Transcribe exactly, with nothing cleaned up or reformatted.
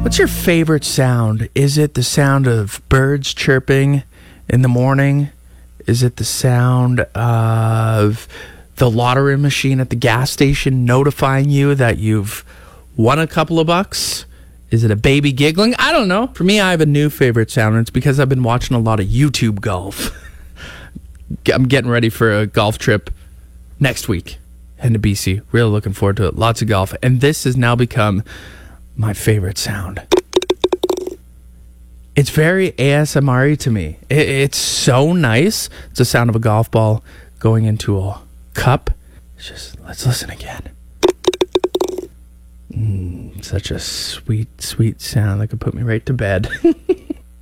What's your favorite sound? Is it the sound of birds chirping in the morning? Is it the sound of the lottery machine at the gas station notifying you that you've won a couple of bucks? Is it a baby giggling? I don't know. For me, I have a new favorite sound, and it's because I've been watching a lot of YouTube golf. I'm getting ready for a golf trip next week. Heading to B C. Really looking forward to it. Lots of golf. And this has now become my favorite sound. It's very A S M R-y to me. It, it's so nice. It's the sound of a golf ball going into a cup. It's just, let's listen again. Mm, such a sweet, sweet sound that could put me right to bed.